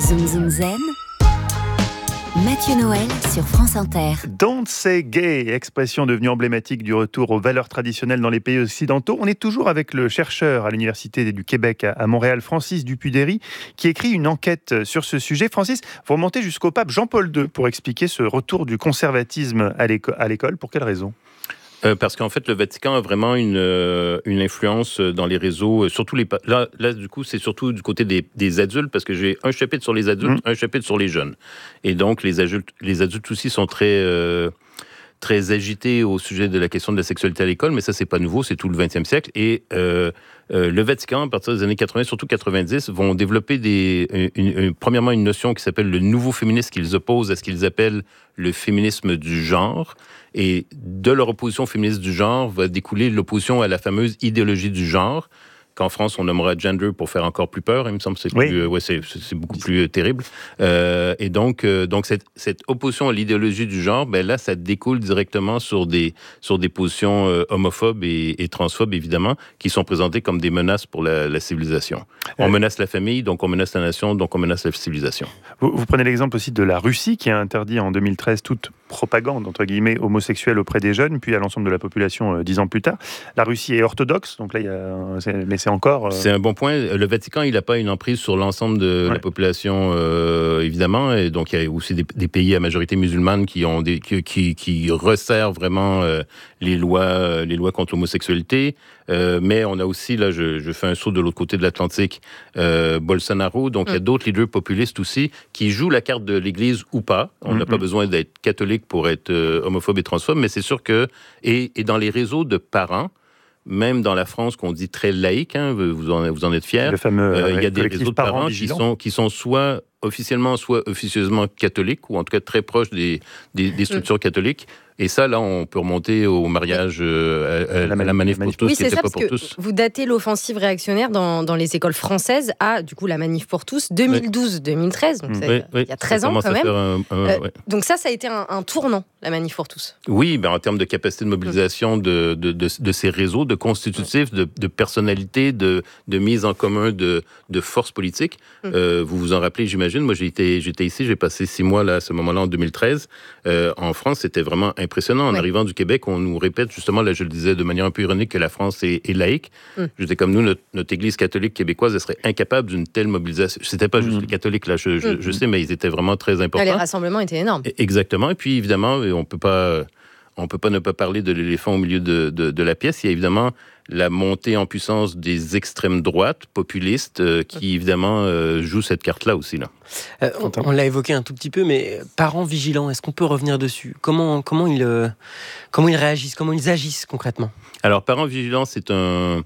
Zoom Zoom Zen, Mathieu Noël sur France Inter. Don't say gay, expression devenue emblématique du retour aux valeurs traditionnelles dans les pays occidentaux. On est toujours avec le chercheur à l'Université du Québec à Montréal, Francis Dupuy-Derry, qui écrit une enquête sur ce sujet. Francis, vous remontez jusqu'au pape Jean-Paul II pour expliquer ce retour du conservatisme à l'école. Pour quelle raison ? Parce qu'en fait, le Vatican a vraiment une influence dans les réseaux, surtout là, du coup, c'est surtout du côté des adultes, parce que j'ai un chapitre sur les adultes, un chapitre sur les jeunes. Et donc, les adultes aussi sont très agités au sujet de la question de la sexualité à l'école, mais ça, c'est pas nouveau, c'est tout le 20e siècle. Et le Vatican, à partir des années 80, surtout 90, vont développer premièrement une notion qui s'appelle le nouveau féminisme, qu'ils opposent à ce qu'ils appellent le féminisme du genre. Et de leur opposition féministe du genre va découler l'opposition à la fameuse idéologie du genre, qu'en France, on nommera gender pour faire encore plus peur. Il me semble que c'est beaucoup plus terrible. Et donc cette opposition à l'idéologie du genre, ben là, ça découle directement sur des positions homophobes et transphobes, évidemment, qui sont présentées comme des menaces pour la civilisation. On menace la famille, donc on menace la nation, donc on menace la civilisation. Vous prenez l'exemple aussi de la Russie, qui a interdit en 2013 toute propagande, entre guillemets, homosexuelle auprès des jeunes, puis à l'ensemble de la population 10 ans plus tard. La Russie est orthodoxe, donc là, mais c'est encore... C'est un bon point. Le Vatican, il n'a pas une emprise sur l'ensemble de la population, évidemment. Et donc, il y a aussi des pays à majorité musulmane qui resserrent vraiment les lois contre l'homosexualité. Mais on a aussi, là, je fais un saut de l'autre côté de l'Atlantique, Bolsonaro. Donc, il y a d'autres leaders populistes aussi qui jouent la carte de l'Église ou pas. On n'a pas besoin d'être catholique pour être homophobe et transphobe, mais c'est sûr que... Et dans les réseaux de parents, même dans la France qu'on dit très laïque, hein, vous en êtes fiers, il y a des réseaux de parents qui sont soit officiellement, soit officieusement catholiques, ou en tout cas très proches des structures catholiques. Et ça, là, on peut remonter au mariage, à la manif pour tous, qui n'était pas pour tous. Vous datez l'offensive réactionnaire dans les écoles françaises à, du coup, la manif pour tous, 2012-2013, donc il y a 13 ans quand même. Donc ça a été un tournant, la manif pour tous. Oui, en termes de capacité de mobilisation de ces réseaux, de constitutifs, de personnalités, de mise en commun de forces politiques. Vous vous en rappelez, j'imagine. Moi, j'étais ici, j'ai passé 6 mois là, à ce moment-là, en 2013. En France, c'était vraiment impressionnant. En arrivant du Québec, on nous répète, justement, là, je le disais de manière un peu ironique, que la France est laïque. Je disais, comme nous, notre Église catholique québécoise, elle serait incapable d'une telle mobilisation. C'était pas juste les catholiques, là, je sais, mais ils étaient vraiment très importants. Les rassemblements étaient énormes. Exactement. Et puis, évidemment, on peut pas ne pas parler de l'éléphant au milieu de la pièce. Il y a évidemment la montée en puissance des extrêmes droites populistes qui, évidemment, jouent cette carte-là aussi. Là. On l'a évoqué un tout petit peu, mais parents vigilants, est-ce qu'on peut revenir dessus ? Comment ils réagissent ? Comment ils agissent concrètement ? Alors, parents vigilants, c'est un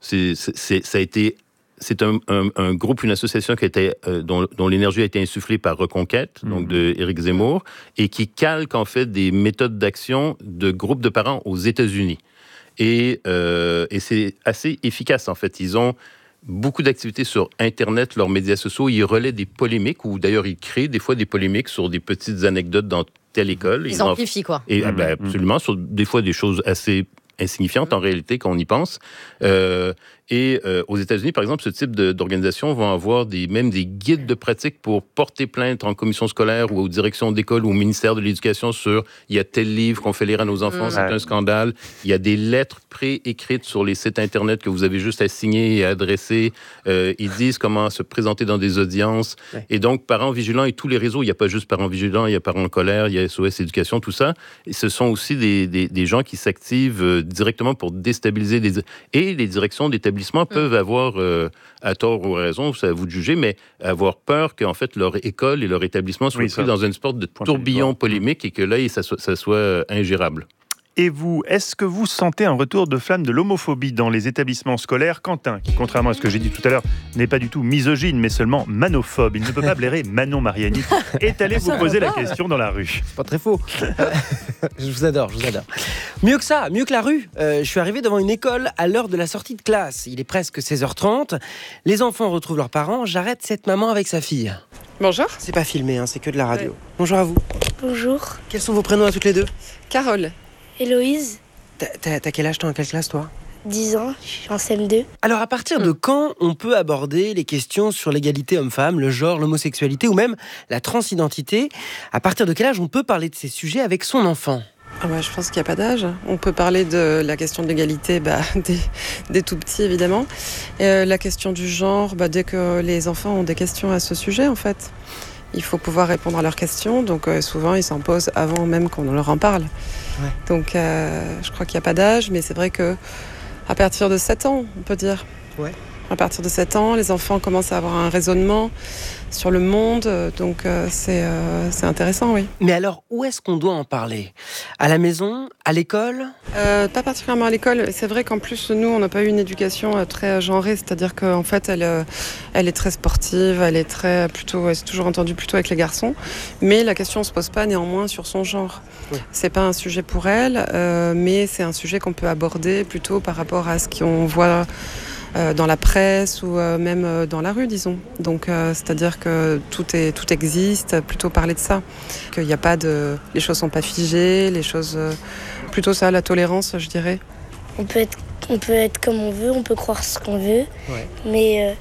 groupe, une association qui dont l'énergie a été insufflée par Reconquête, donc de Éric Zemmour, et qui calque en fait des méthodes d'action de groupes de parents aux États-Unis. Et c'est assez efficace en fait. Ils ont beaucoup d'activités sur Internet, leurs médias sociaux. Ils relaient des polémiques, ou d'ailleurs ils créent des fois des polémiques sur des petites anecdotes dans telle école. Ils amplifient quoi. Et absolument, sur des fois des choses assez insignifiantes en réalité quand on y pense. Aux États-Unis, par exemple, ce type d'organisation vont avoir même des guides de pratique pour porter plainte en commission scolaire ou aux directions d'école ou au ministère de l'Éducation sur « il y a tel livre qu'on fait lire à nos enfants, c'est un scandale ». Il y a des lettres pré-écrites sur les sites Internet que vous avez juste à signer et à adresser. Ils disent comment se présenter dans des audiences. Et donc, Parents vigilants et tous les réseaux, il n'y a pas juste Parents vigilants, il y a Parents en colère, il y a SOS Éducation, tout ça. Et ce sont aussi des gens qui s'activent directement pour déstabiliser et les directions d'établissements peuvent avoir, à tort ou à raison, c'est à vous de juger, mais avoir peur qu'en fait leur école et leur établissement soient pris dans une sorte de tourbillon polémique et que là, ça soit ingérable. Et vous, est-ce que vous sentez un retour de flamme de l'homophobie dans les établissements scolaires ? Quentin, qui, contrairement à ce que j'ai dit tout à l'heure, n'est pas du tout misogyne, mais seulement manophobe. Il ne peut pas blairer Manon Mariani. Est allé vous poser la question dans la rue. C'est pas très faux. Je vous adore. Mieux que ça, mieux que la rue. Je suis arrivé devant une école à l'heure de la sortie de classe. Il est presque 16h30. Les enfants retrouvent leurs parents. J'arrête cette maman avec sa fille. Bonjour. C'est pas filmé, c'est que de la radio. Bonjour à vous. Bonjour. Quels sont vos prénoms à toutes les deux ? Carole. Héloïse. T'as quel âge, toi ? En quelle classe, toi ? 10 ans, je suis en CM2. Alors à partir de quand on peut aborder les questions sur l'égalité homme-femme, le genre, l'homosexualité ou même la transidentité? À partir de quel âge on peut parler de ces sujets avec son enfant? Je pense qu'il n'y a pas d'âge. On peut parler de la question de l'égalité des tout petits, évidemment. Et la question du genre, dès que les enfants ont des questions à ce sujet, en fait. Il faut pouvoir répondre à leurs questions. Donc souvent, ils s'en posent avant même qu'on leur en parle. Ouais. Donc je crois qu'il n'y a pas d'âge, mais c'est vrai qu'à partir de 7 ans, on peut dire. Ouais. À partir de 7 ans, les enfants commencent à avoir un raisonnement sur le monde, donc c'est intéressant, oui. Mais alors, où est-ce qu'on doit en parler? À la maison? À l'école? Pas particulièrement à l'école. C'est vrai qu'en plus, nous, on n'a pas eu une éducation très genrée, c'est-à-dire qu'en fait, elle est très sportive, elle est c'est toujours entendu plutôt avec les garçons, mais la question ne se pose pas néanmoins sur son genre. Oui. C'est pas un sujet pour elle, mais c'est un sujet qu'on peut aborder plutôt par rapport à ce qu'on voit dans la presse ou même dans la rue, disons. Donc, c'est-à-dire que tout existe, plutôt parler de ça. Qu'il n'y a pas les choses sont pas figées, les choses... plutôt ça, la tolérance, je dirais. On peut être comme on veut, on peut croire ce qu'on veut, ouais. Mais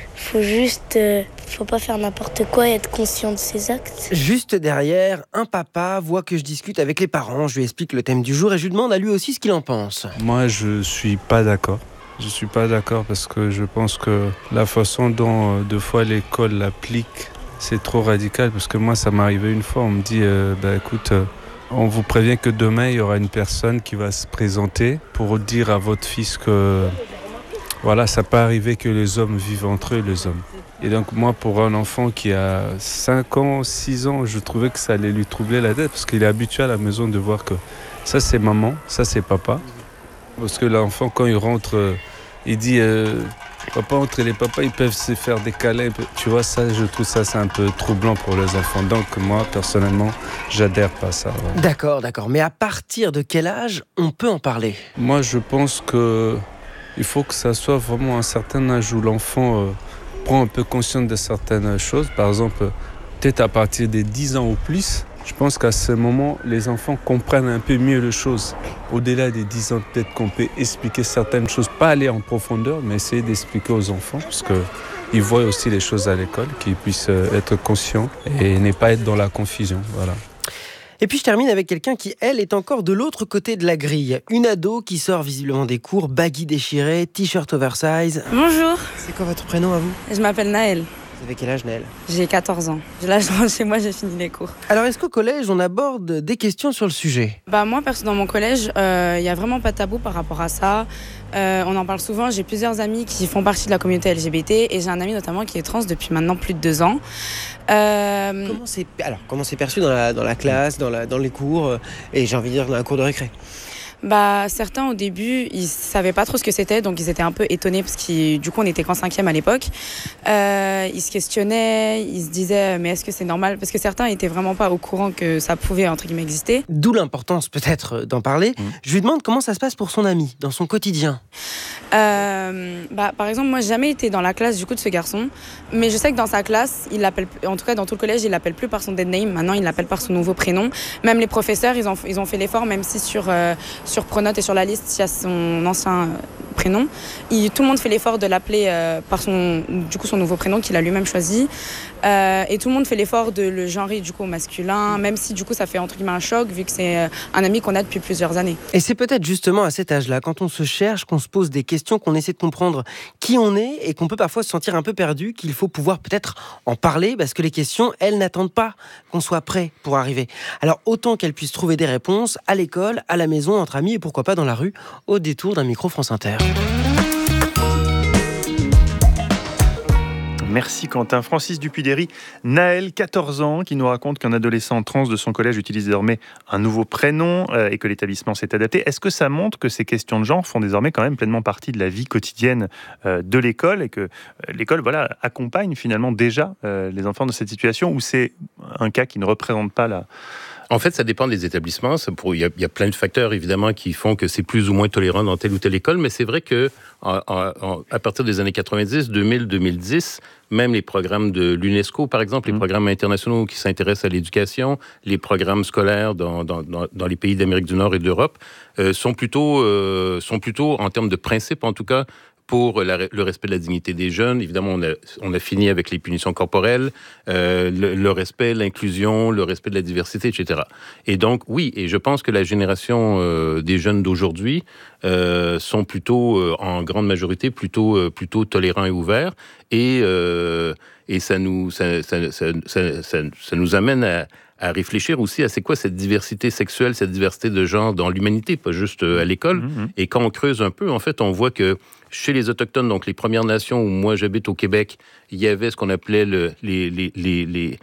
faut pas faire n'importe quoi et être conscient de ses actes. Juste derrière, un papa voit que je discute avec les parents, je lui explique le thème du jour et je lui demande à lui aussi ce qu'il en pense. Moi, je suis pas d'accord. Je suis pas d'accord parce que je pense que la façon dont deux fois l'école l'applique, c'est trop radical. Parce que moi, ça m'est arrivé une fois, on me dit, écoute, on vous prévient que demain, il y aura une personne qui va se présenter pour dire à votre fils que, voilà, ça peut arriver que les hommes vivent entre eux, les hommes. Et donc moi, pour un enfant qui a 5 ans, 6 ans, je trouvais que ça allait lui troubler la tête parce qu'il est habitué à la maison de voir que ça, c'est maman, ça, c'est papa. Parce que l'enfant, quand il rentre, il dit papa, entre les papas, ils peuvent se faire des câlins. Tu vois, ça, je trouve ça, c'est un peu troublant pour les enfants. Donc moi, personnellement, j'adhère pas à ça. Ouais. D'accord. Mais à partir de quel âge on peut en parler? Moi, je pense qu'il faut que ça soit vraiment un certain âge où l'enfant prend un peu conscience de certaines choses. Par exemple, peut-être à partir des 10 ans ou plus. Je pense qu'à ce moment, les enfants comprennent un peu mieux les choses. Au-delà des 10 ans, peut-être qu'on peut expliquer certaines choses, pas aller en profondeur, mais essayer d'expliquer aux enfants, parce qu'ils voient aussi les choses à l'école, qu'ils puissent être conscients et ne pas être dans la confusion. Voilà. Et puis je termine avec quelqu'un qui, elle, est encore de l'autre côté de la grille. Une ado qui sort visiblement des cours, baggy déchiré, t-shirt oversize. Bonjour. C'est quoi votre prénom à vous? Je m'appelle Naël. Vous avez quel âge, Naël? J'ai 14 ans. Là, je rentre chez moi, j'ai fini les cours. Alors, est-ce qu'au collège, on aborde des questions sur le sujet? Moi, perso, dans mon collège, il n'y a vraiment pas de tabou par rapport à ça. On en parle souvent. J'ai plusieurs amis qui font partie de la communauté LGBT et j'ai un ami notamment qui est trans depuis maintenant plus de 2 ans. Comment c'est perçu dans la classe, dans les cours et j'ai envie de dire dans la cour de récré? Certains au début ils savaient pas trop ce que c'était, donc ils étaient un peu étonnés parce que du coup on était qu'en 5e à l'époque. Ils se questionnaient, ils se disaient mais est-ce que c'est normal, parce que certains étaient vraiment pas au courant que ça pouvait entre guillemets exister. D'où l'importance peut-être d'en parler. Je lui demande comment ça se passe pour son ami dans son quotidien. Par exemple, moi j'ai jamais été dans la classe du coup de ce garçon, mais je sais que dans sa classe il l'appelle, en tout cas dans tout le collège, il l'appelle plus par son dead name. Maintenant il l'appelle par son nouveau prénom. Même les professeurs ils ont fait l'effort, même si sur Pronote et sur la liste, il y a son ancien prénom. Tout le monde fait l'effort de l'appeler par son nouveau prénom qu'il a lui-même choisi. Et tout le monde fait l'effort de le genrer du coup au masculin, même si du coup ça fait entre guillemets un choc vu que c'est un ami qu'on a depuis plusieurs années. Et c'est peut-être justement à cet âge-là, quand on se cherche, qu'on se pose des questions, qu'on essaie de comprendre qui on est et qu'on peut parfois se sentir un peu perdu, qu'il faut pouvoir peut-être en parler parce que les questions, elles n'attendent pas qu'on soit prêt pour arriver. Alors autant qu'elles puissent trouver des réponses à l'école, à la maison, entre amis et pourquoi pas dans la rue, au détour d'un micro France Inter. Merci Quentin. Francis Dupuy-Derry, Naël, 14 ans, qui nous raconte qu'un adolescent trans de son collège utilise désormais un nouveau prénom et que l'établissement s'est adapté. Est-ce que ça montre que ces questions de genre font désormais quand même pleinement partie de la vie quotidienne de l'école et que l'école accompagne finalement déjà les enfants de cette situation, ou c'est un cas qui ne représente pas En fait, ça dépend des établissements. Il y a plein de facteurs, évidemment, qui font que c'est plus ou moins tolérant dans telle ou telle école, mais c'est vrai que à partir des années 90, 2000, 2010, même les programmes de l'UNESCO, par exemple, les programmes internationaux qui s'intéressent à l'éducation, les programmes scolaires dans les pays d'Amérique du Nord et d'Europe, sont plutôt, en termes de principe, en tout cas, pour le respect de la dignité des jeunes. Évidemment, on a fini avec les punitions corporelles, le respect, l'inclusion, le respect de la diversité, etc. Et donc, oui, et je pense que la génération des jeunes d'aujourd'hui sont plutôt, en grande majorité, plutôt tolérants et ouverts. Et ça nous amène à réfléchir aussi à c'est quoi cette diversité sexuelle, cette diversité de genre dans l'humanité, pas juste à l'école. Et quand on creuse un peu, en fait, on voit que chez les Autochtones, donc les Premières Nations où moi j'habite au Québec, il y avait ce qu'on appelait les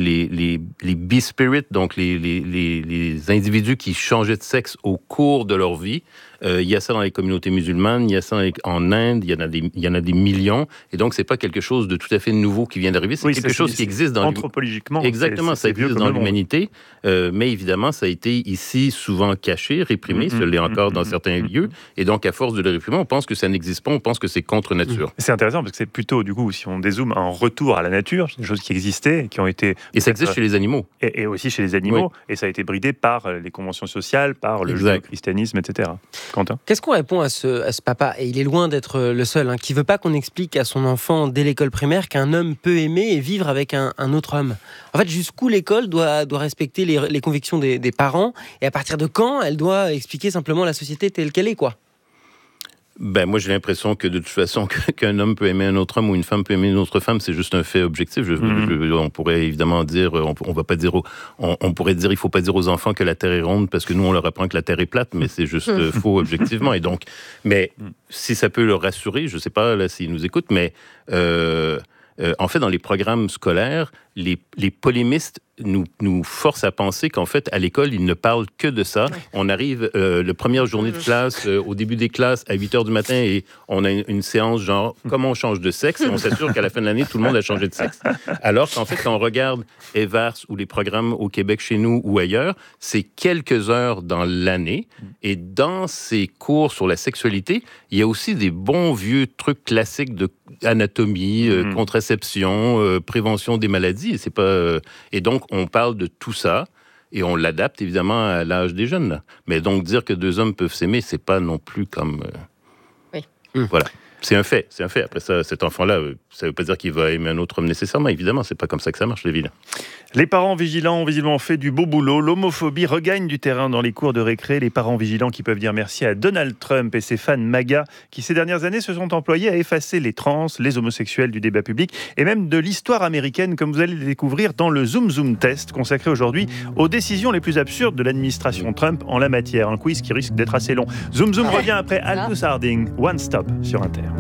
B-spirit, donc les individus qui changeaient de sexe au cours de leur vie. Il y a ça dans les communautés musulmanes, il y a ça en Inde, il y en a des millions. Et donc, c'est pas quelque chose de tout à fait nouveau qui vient d'arriver, c'est quelque chose qui existe dans anthropologiquement. Exactement, ça existe dans l'humanité. Mais évidemment, ça a été ici souvent caché, réprimé, ça l'est encore dans certains lieux. Et donc, à force de le réprimer, on pense que ça n'existe pas, on pense que c'est contre nature. C'est intéressant parce que c'est plutôt, du coup, si on dézoome, un retour à la nature, des choses qui existaient, qui ont été... Et ça existe chez les animaux. Et aussi chez les animaux. Oui. Et ça a été bridé par les conventions sociales, par le christianisme, etc. Quentin ? Qu'est-ce qu'on répond à ce papa, et il est loin d'être le seul, qui veut pas qu'on explique à son enfant dès l'école primaire qu'un homme peut aimer et vivre avec un autre homme. En fait, jusqu'où l'école doit respecter les convictions des parents, et à partir de quand elle doit expliquer simplement la société telle qu'elle est, quoi. Ben, moi, j'ai l'impression que de toute façon, qu'un homme peut aimer un autre homme ou une femme peut aimer une autre femme, c'est juste un fait objectif. On pourrait évidemment dire, on va pas dire, on pourrait dire, il faut pas dire aux enfants que la Terre est ronde parce que nous, on leur apprend que la Terre est plate, mais c'est juste faux objectivement. Et donc, mais si ça peut leur rassurer, je sais pas là s'ils nous écoutent, mais en fait, dans les programmes scolaires, les polémistes nous forcent à penser qu'en fait, à l'école, ils ne parlent que de ça. On arrive la première journée de classe, au début des classes, à 8h du matin, et on a une séance genre « Comment on change de sexe ?» et on s'assure qu'à la fin de l'année, tout le monde a changé de sexe. Alors qu'en fait, quand on regarde Evars ou les programmes au Québec, chez nous ou ailleurs, c'est quelques heures dans l'année. Et dans ces cours sur la sexualité, il y a aussi des bons vieux trucs classiques d'anatomie, contraception, prévention des maladies. Et c'est pas... Et donc, on parle de tout ça et on l'adapte évidemment à l'âge des jeunes. Là. Mais donc, dire que deux hommes peuvent s'aimer, c'est pas non plus comme... Oui. Voilà. C'est un fait. Après ça, cet enfant-là, ça veut pas dire qu'il va aimer un autre homme nécessairement. Évidemment, c'est pas comme ça que ça marche, les villes. Les parents vigilants ont visiblement fait du beau boulot. L'homophobie regagne du terrain dans les cours de récré. Les parents vigilants qui peuvent dire merci à Donald Trump et ses fans MAGA qui, ces dernières années, se sont employés à effacer les trans, les homosexuels du débat public et même de l'histoire américaine, comme vous allez le découvrir dans le Zoom Zoom Test, consacré aujourd'hui aux décisions les plus absurdes de l'administration Trump en la matière. Un quiz qui risque d'être assez long. Zoom Zoom revient après Aldous Harding, One Stop sur Inter.